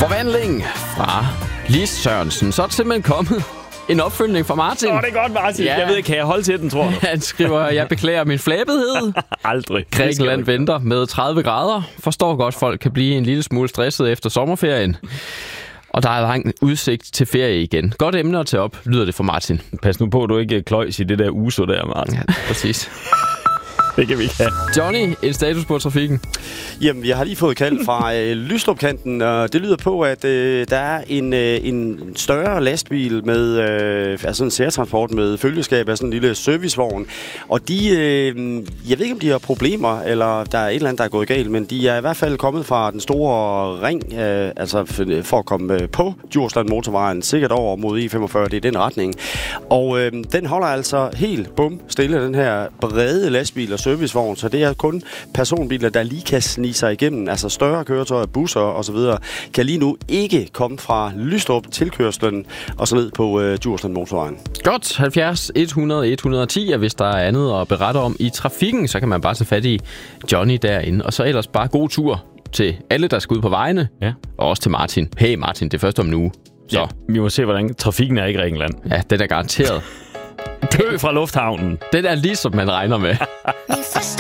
Forvandling fra Lis Sørensen. Så er det simpelthen kommet en opfølgning fra Martin. Det er godt, Martin. Ja. Jeg ved ikke, kan jeg holde til den, tror du? Han skriver, jeg beklager min flabethed. Aldrig. Grækenland venter med 30 grader. Forstår godt, folk kan blive en lille smule stresset efter sommerferien. Og der er lang udsigt til ferie igen. Godt emne at tage op, lyder det for Martin. Pas nu på, at du ikke kløjs i det der uso der, Martin. Ja, præcis. Det kan vi ikke have. Johnny, en status på trafikken? Jamen, jeg har lige fået kald fra Lystrupkanten, og det lyder på, at der er en større lastbil med altså en særtransport med følgeskab af sådan en lille servicevogn. Og de, jeg ved ikke, om de har problemer, eller der er et eller andet, der er gået galt, men de er i hvert fald kommet fra den store ring, altså for at komme på Djursland Motorvejen, sikkert over mod I45, det er den retning. Og den holder altså helt stille, den her brede lastbil og servicevogn, så det er kun personbiler, der lige kan snige sig igennem, altså større køretøjer, busser osv., kan lige nu ikke komme fra Lystrup tilkørslen og så ned på Djursland Motorvejen. Godt, 70 100 110, og hvis der er andet at berette om i trafikken, så kan man bare tage fat i Johnny derinde, og så ellers bare god tur til alle, der skal ud på vejene, og også til Martin. Hey Martin, det er først om en uge. Så. Ja, vi må se, hvordan trafikken er i Grækenland. Ja, det er garanteret. Kø fra lufthavnen. Det er ligesom man regner med.